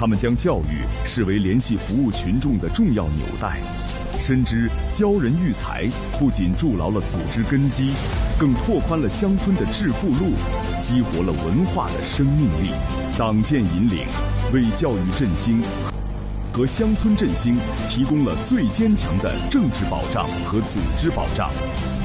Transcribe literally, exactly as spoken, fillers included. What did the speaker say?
他们将教育视为联系服务群众的重要纽带，深知教人育才不仅筑牢了组织根基，更拓宽了乡村的致富路，激活了文化的生命力。党建引领，为教育振兴和乡村振兴提供了最坚强的政治保障和组织保障。